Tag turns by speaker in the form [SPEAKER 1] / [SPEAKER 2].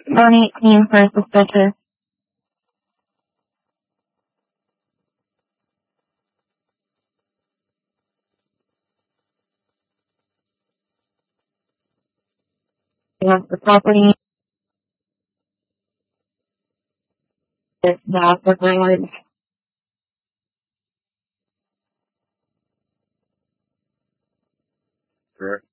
[SPEAKER 1] Phone 18 for suspicious. Yes, the property is now surveillance.
[SPEAKER 2] Correct.